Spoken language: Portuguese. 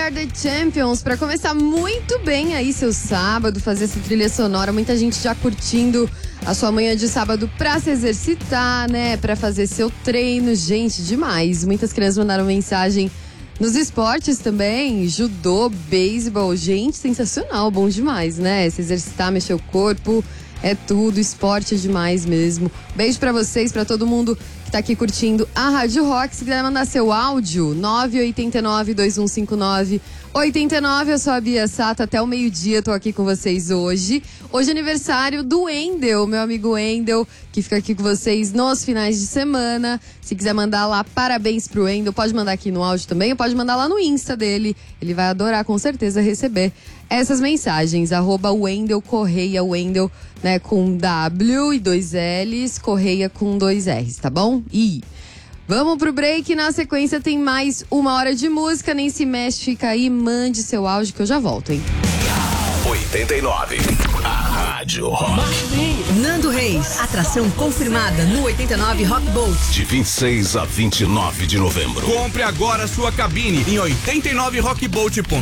Are The Champions para começar muito bem aí seu sábado, fazer essa trilha sonora. Muita gente já curtindo a sua manhã de sábado pra se exercitar, né? Pra fazer seu treino. Gente, demais. Muitas crianças mandaram mensagem nos esportes também, judô, beisebol. Gente, sensacional, bom demais, né? Se exercitar, mexer o corpo, é tudo, esporte é demais mesmo. Beijo pra vocês, pra todo mundo que tá aqui curtindo a Rádio Rock. Se quiser mandar seu áudio, 989-2159-89. Eu sou a Bia Sato, até o meio-dia tô aqui com vocês hoje. Hoje é aniversário do Wendel, meu amigo Wendel, que fica aqui com vocês nos finais de semana. Se quiser mandar lá parabéns pro Wendel, pode mandar aqui no áudio também, ou pode mandar lá no Insta dele. Ele vai adorar, com certeza, receber essas mensagens. @Wendel Correia, Wendel, né, com W e 2 L's, Correia com 2 R's, tá bom? E vamos pro break, na sequência tem mais 1 hora de música, nem se mexe, fica aí, mande seu áudio que eu já volto, hein? 89, a Rádio Rock. Nando Reis, atração confirmada no 89 Rock Boat. De 26 a 29 de novembro. Compre agora sua cabine em 89rockboat.com.